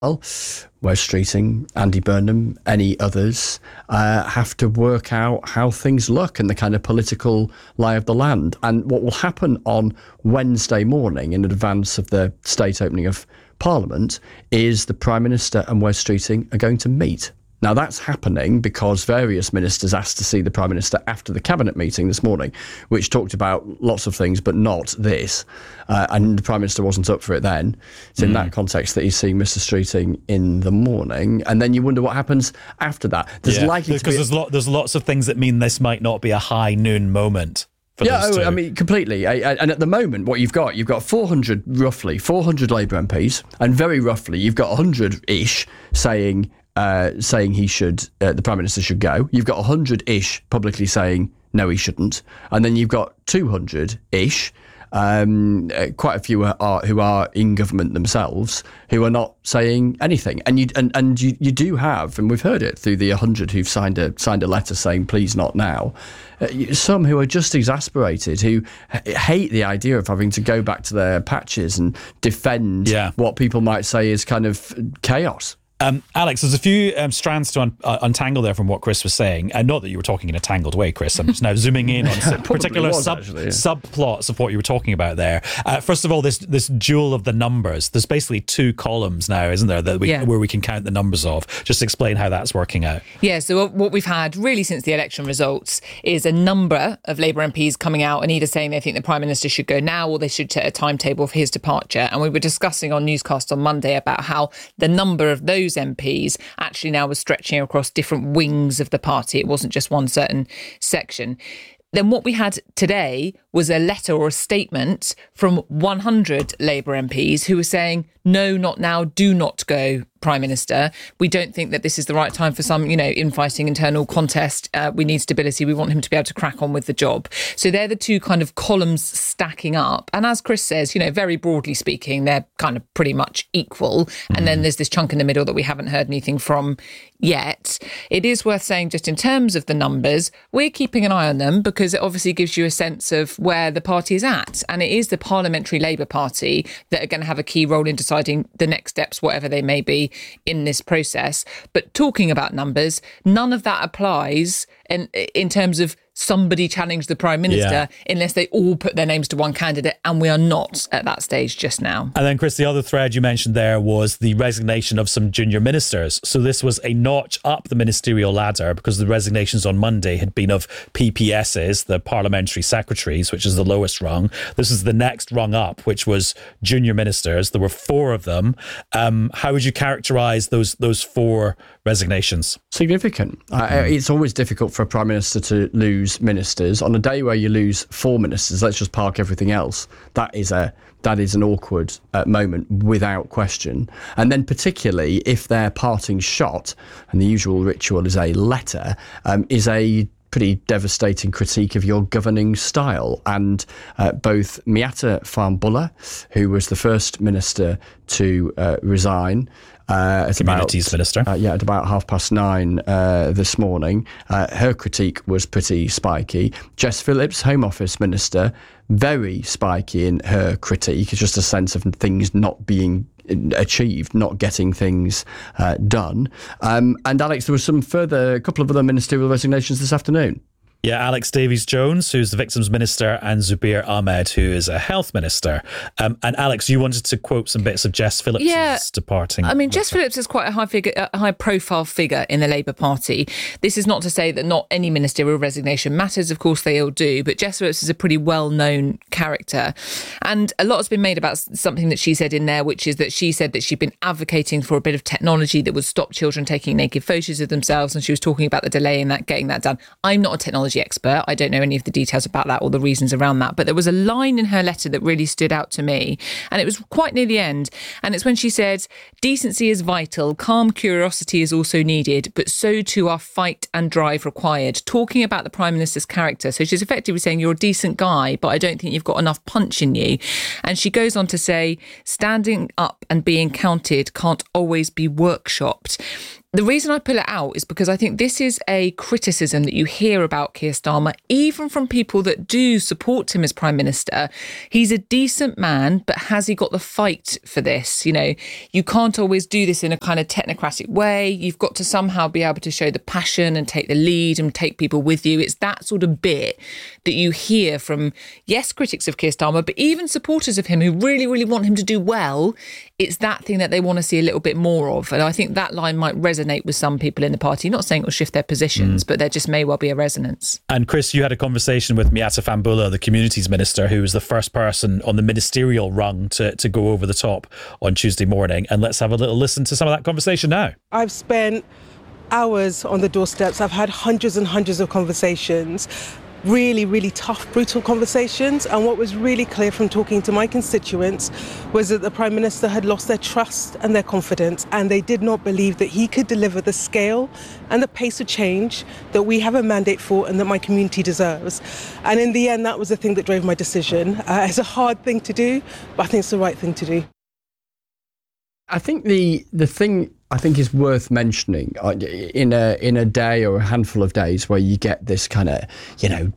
Wes Streeting, Andy Burnham, any others, have to work out how things look and the kind of political lie of the land. And what will happen on Wednesday morning in advance of the state opening of Parliament is the Prime Minister and Wes Streeting are going to meet. Now, that's happening because various ministers asked to see the Prime Minister after the Cabinet meeting this morning, which talked about lots of things, but not this. And the Prime Minister wasn't up for it then. It's in that context that he's seeing Mr Streeting in the morning. And then you wonder what happens after that. There's likely to be... there's lots of things that mean this might not be a high noon moment. I mean, completely. And at the moment, what you've got 400 Labour MPs, and very roughly, you've got 100-ish saying he should, the Prime Minister should go. You've got 100-ish publicly saying no, he shouldn't, and then you've got 200-ish, quite a few who are in government themselves who are not saying anything. And you do have, and we've heard it through the 100 who've signed a letter saying please not now. Some who are just exasperated, who hate the idea of having to go back to their patches and defend what people might say is kind of chaos. Alex, there's a few strands to untangle there from what Chris was saying. And not that you were talking in a tangled way, Chris. I'm just now zooming in on some particular subplots of what you were talking about there. First of all, this duel of the numbers. There's basically two columns now, isn't there, where we can count the numbers of. Just explain how that's working out. Yeah, so what we've had really since the election results is a number of Labour MPs coming out and either saying they think the Prime Minister should go now or they should set a timetable for his departure. And we were discussing on Newscast on Monday about how the number of those MPs actually now was stretching across different wings of the party. It wasn't just one certain section. Then what we had today was a letter or a statement from 100 Labour MPs who were saying, no, not now, do not go, Prime Minister. We don't think that this is the right time for some, infighting, internal contest. We need stability. We want him to be able to crack on with the job. So they're the two kind of columns stacking up. And as Chris says, very broadly speaking, they're kind of pretty much equal. And then there's this chunk in the middle that we haven't heard anything from yet. It is worth saying, just in terms of the numbers, we're keeping an eye on them because it obviously gives you a sense of where the party is at. And it is the Parliamentary Labour Party that are going to have a key role in deciding the next steps, whatever they may be, in this process. But talking about numbers, none of that applies in terms of somebody challenge the Prime Minister unless they all put their names to one candidate, and we are not at that stage just now. And then, Chris, the other thread you mentioned there was the resignation of some junior ministers. So this was a notch up the ministerial ladder because the resignations on Monday had been of PPSs, the parliamentary secretaries, which is the lowest rung. This is the next rung up, which was junior ministers. There were 4 of them. How would you characterise those 4 resignations? Significant. It's always difficult for a Prime Minister to lose ministers. On a day where you lose 4 ministers, let's just park everything else. That is an awkward moment without question. And then particularly if their parting shot, and the usual ritual is a letter, is a pretty devastating critique of your governing style. And both Miatta Fahnbulleh, who was the first minister to resign, Communities Minister. At about 9:30 this morning. Her critique was pretty spiky. Jess Phillips, Home Office Minister, very spiky in her critique. It's just a sense of things not being achieved, not getting things done. And Alex, there was a couple of other ministerial resignations this afternoon. Yeah, Alex Davies-Jones, who's the Victims Minister, and Zubair Ahmed, who is a Health Minister. And Alex, you wanted to quote some bits of Jess Phillips' departing. I mean, Jess Phillips is quite a high-profile figure in the Labour Party. This is not to say that not any ministerial resignation matters. Of course, they all do. But Jess Phillips is a pretty well-known character. And a lot has been made about something that she said in there, which is that she said that she'd been advocating for a bit of technology that would stop children taking naked photos of themselves. And she was talking about the delay in getting that done. I'm not a technology expert. I don't know any of the details about that or the reasons around that. But there was a line in her letter that really stood out to me. And it was quite near the end. And it's when she said, decency is vital, calm curiosity is also needed, but so too are fight and drive required. Talking about the Prime Minister's character. So she's effectively saying you're a decent guy, but I don't think you've got enough punch in you. And she goes on to say, standing up and being counted can't always be workshopped. The reason I pull it out is because I think this is a criticism that you hear about Keir Starmer, even from people that do support him as Prime Minister. He's a decent man, but has he got the fight for this? You know, you can't always do this in a kind of technocratic way. You've got to somehow be able to show the passion and take the lead and take people with you. It's that sort of bit that you hear from, yes, critics of Keir Starmer, but even supporters of him who really, really want him to do well. It's that thing that they want to see a little bit more of. And I think that line might resonate with some people in the party. Not saying it'll shift their positions, but there just may well be a resonance. And Chris, you had a conversation with Miatta Fahnbulleh, the Communities Minister, who was the first person on the ministerial rung to go over the top on Tuesday morning. And let's have a little listen to some of that conversation now. I've spent hours on the doorsteps. I've had hundreds and hundreds of conversations. Really, really tough, brutal conversations. And what was really clear from talking to my constituents was that the Prime Minister had lost their trust and their confidence, and they did not believe that he could deliver the scale and the pace of change that we have a mandate for and that my community deserves. And in the end, that was the thing that drove my decision. It's a hard thing to do, but I think it's the right thing to do. I think the thing I think is worth mentioning in a day or a handful of days where you get this kind of,